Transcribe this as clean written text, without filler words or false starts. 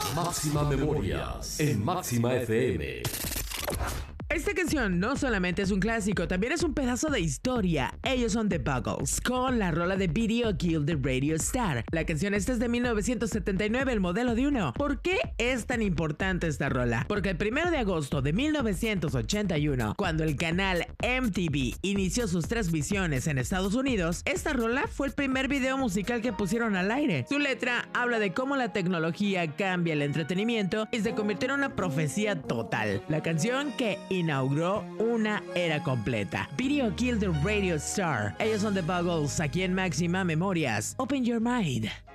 Máxima Memorias en Máxima FM. Esta canción no solamente es un clásico, también es un pedazo de historia. Ellos son The Buggles, con la rola de Video Killed the Radio Star. La canción esta es de 1979, el modelo de uno. ¿Por qué es tan importante esta rola? Porque el 1 de agosto de 1981, cuando el canal MTV inició sus transmisiones en Estados Unidos, esta rola fue el primer video musical que pusieron al aire. Su letra habla de cómo la tecnología cambia el entretenimiento y se convirtió en una profecía total. La canción que inauguró una era completa. Video Killed the Radio Star. Ellos son The Buggles, aquí en Máxima Memorias. Open your mind.